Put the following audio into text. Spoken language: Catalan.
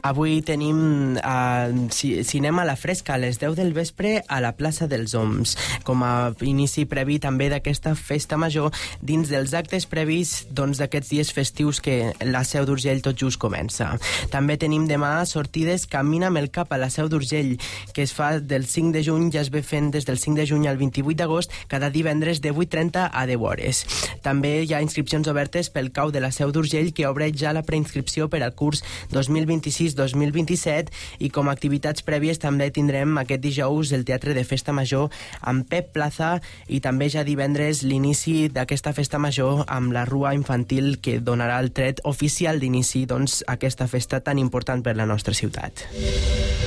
Avui tenim cinema a la fresca a les 10 del vespre a la plaça dels Oms, com a inici previ també d'aquesta festa major dins dels actes previs d'aquests dies festius que la Seu d'Urgell tot just comença. També tenim demà sortides Camina amb el cap a la Seu d'Urgell, que es fa del 5 de juny, ja es ve fent des del 5 de juny al 28 d'agost, cada divendres de 8:30 a 10 hores. També hi ha inscripcions obertes pel CAU de la Seu d'Urgell, que obre ja la preinscripció per al curs 2026-2027, i com a activitats prèvies també tindrem aquest dijous el Teatre de Festa Major amb Pep Plaza, i també ja divendres l'inici d'aquesta festa major amb la Rua Infantil, que donarà el tret oficial d'inici a aquesta festa tan important per la nostra ciutat.